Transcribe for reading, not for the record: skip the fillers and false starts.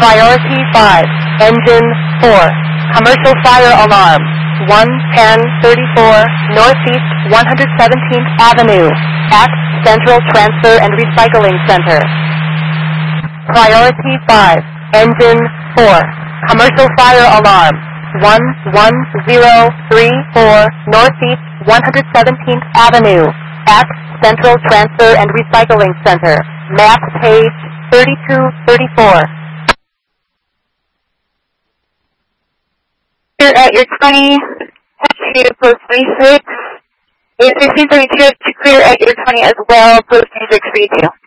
Priority 5, Engine 4, Commercial Fire Alarm, 1034 Northeast 117th Avenue, at Central Transfer and Recycling Center. Priority 5, Engine 4, Commercial Fire Alarm, 11034 Northeast 117th Avenue, at Central Transfer and Recycling Center, map page 3234. Here at your 20, to post 26. A 1632 to clear at your 20 as well, post 2632.